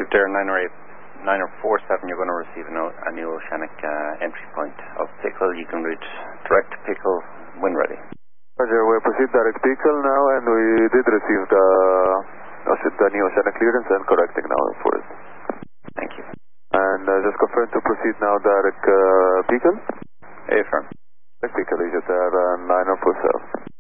received there, 947, you're going to receive a new oceanic entry point of Pickle. You can route direct to Pickle when ready. Roger, we proceed direct Pickle now, and we did receive the new oceanic clearance and correcting now for it. Thank you. And just confirm to proceed now direct Pickle. Affirm. Direct Pickle, is it 947.